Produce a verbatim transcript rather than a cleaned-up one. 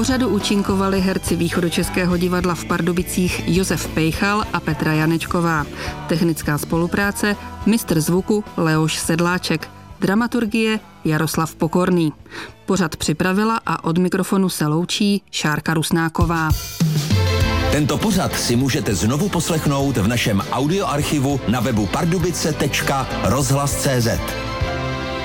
pořadu účinkovali herci Východočeského divadla v Pardubicích Josef Pejchal a Petra Janečková. Technická spolupráce mistr zvuku Leoš Sedláček. Dramaturgie Jaroslav Pokorný. Pořad připravila a od mikrofonu se loučí Šárka Rusnáková. Tento pořad si můžete znovu poslechnout v našem audioarchivu na webu pardubice tečka rozhlas tečka cé zet.